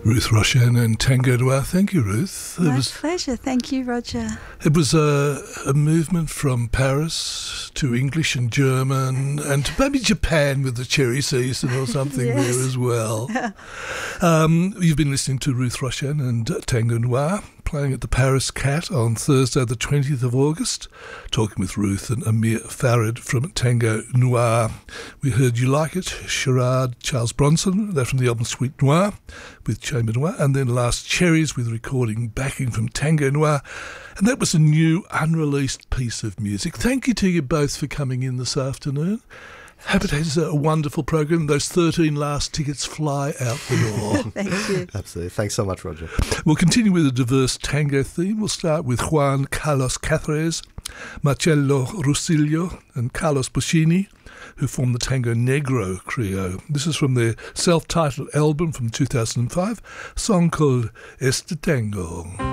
Ruth Roshan and Tango Noir. Thank you, Ruth. My pleasure. Thank you, Roger. It was a movement from Paris to English and German and to maybe Japan with the cherry season or something Yes. there as well. You've been listening to Ruth Roshan and Tango Noir playing at the Paris Cat on Thursday the 20th of August, talking with Ruth and Amir Farid from Tango Noir. We heard You Like It, Charade, Charles Bronson, they're from the album Suite Noir with Chamber Noir, and then Last Cherries with recording backing from Tango Noir, and that was a new unreleased piece of music. Thank you to you both for coming in this afternoon. Habitat is a wonderful program. Those 13 last tickets fly out the door. Thank you. Absolutely. Thanks so much, Roger. We'll continue with a diverse tango theme. We'll start with Juan Carlos Cáceres, Marcello Rusillo and Carlos Buscini, who formed the Tango Negro Trio. This is from their self-titled album from 2005, a song called Este Tango.